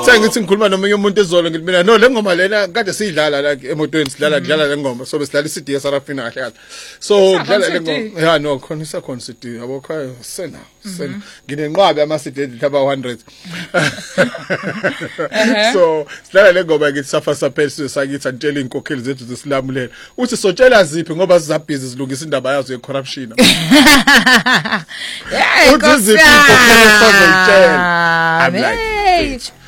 sengithi ngikhuluma nomunye umuntu ezolo ngithi mina no le ngoma lena kade siyidlala la emotweni sidlala le ngoma so besidlala iCD yaSarafina kahle kahle so dlala le ngoma yeah no khona isakhona iCD yabo khaya sena nginenqwabe ama CD aba 100 so sidlala le ngoma ngithi safa saphela sakithi antshela inkokheli zethu zesilamulela uthi sotshela ziphi ngoba sizabhizi silungisa indaba yazo ye corruption yeah uthi ziphi inkokheli sozoyitshela I'm like